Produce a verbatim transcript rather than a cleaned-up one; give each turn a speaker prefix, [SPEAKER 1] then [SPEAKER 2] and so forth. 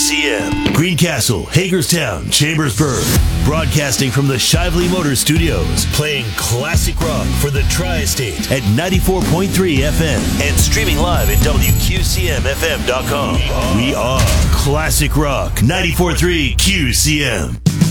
[SPEAKER 1] C M. Greencastle, Hagerstown, Chambersburg. Broadcasting from the Shively Motor Studios. Playing classic rock for the Tri-State at ninety-four point three F M. And streaming live at W Q C M F M dot com. We are Classic Rock ninety-four point three Q C M.